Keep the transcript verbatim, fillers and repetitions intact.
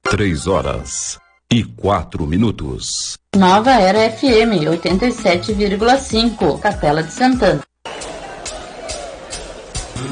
Três horas e quatro minutos. Nova Era F M, oitenta e sete vírgula cinco, Capela de Santana.